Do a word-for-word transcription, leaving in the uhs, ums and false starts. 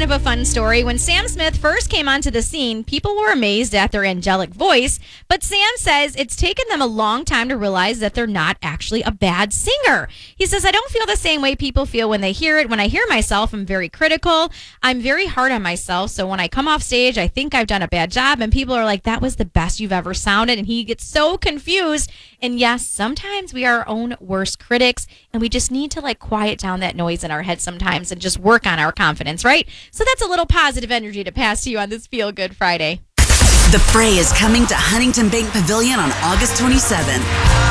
of a fun story. When Sam Smith first came onto the scene, people were amazed at their angelic voice, but Sam says it's taken them a long time to realize that they're not actually a bad singer. He says, I don't feel the same way people feel when they hear it. When I hear myself, I'm very critical. I'm very hard on myself. So when I come off stage, I think I've done a bad job, and people are like, that was the best you've ever sounded. And he gets so confused. And yes, sometimes we are our own worst critics, and we just need to like quiet down that noise in our head sometimes and just work on our confidence, right? So that's a little positive energy to pass to you on this Feel Good Friday. The Fray is coming to Huntington Bank Pavilion on August twenty-seventh.